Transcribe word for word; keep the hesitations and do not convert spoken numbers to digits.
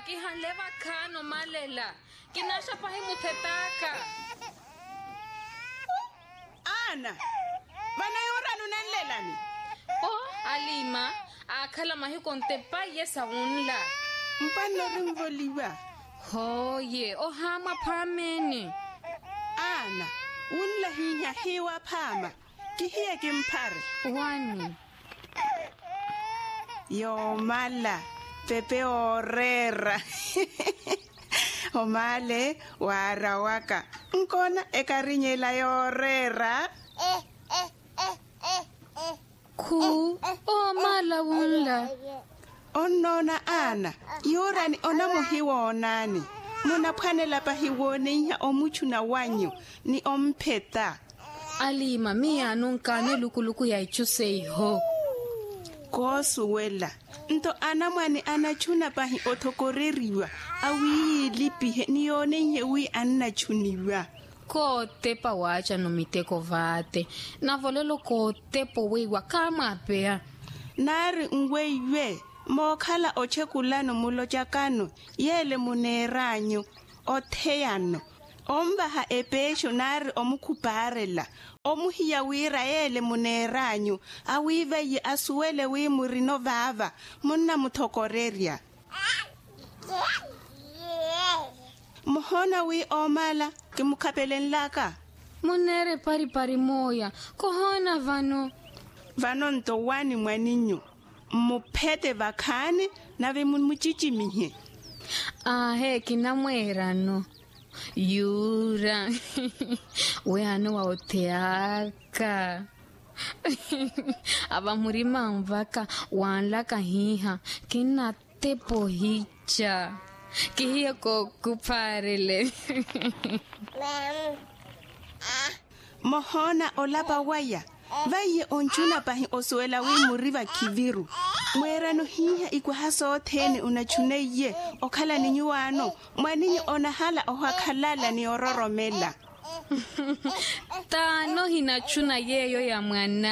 ki hanleva khano malela kinasha pahi muthetaka Ana vana yora nunanlelani oh Alima akhala mahi konte pa yesa unla mpano ringoliwa hoye o hama phameni Ana unla hinya hiwa phama ki hiya ke mphare wani yo mala pepe orera omale wara waka nkona ekarinyela yorera khu o mala unla onona Ana yorani ona mohiwonani muna phanela pa hiwone nya omuchuna wanyu ni ompheta Alima miya nunkane lukuluku ya ichusei ho kosuwela nto anamwani anachuna pahi othokoreriwa awi lipihe niyone nyewi annachuniwa ko tepa wacha no miteko vate na volelo ko tepo weiwa kama pea nari ngweiwe mokhala ochekulano mulojakano yele muneranyo otheyano ombaha epesho nari omukhuparela omuhiya wira yele muneranyo awive yi asuwele wi murino vava munna muthokoreria mohona wi omala ke mukhapelen laka munere pari pari moya kohona vano vano nto wani mwaninyo muphete vakhane nave muchichimihe ahe kinamwerano yura we ano wa oteaka aba murima mvaka wanla kahiha kina tepo hicha kihiya ko kuparele mohona olapa waya vaye onchuna pahi osuela wi muriva kiviru mwerano hiya ikwahaso othene unachuneye okhala ninyuwano mwaninyi onahala ohakhalala ni ororomela tano hinachuna yeyo ya mwana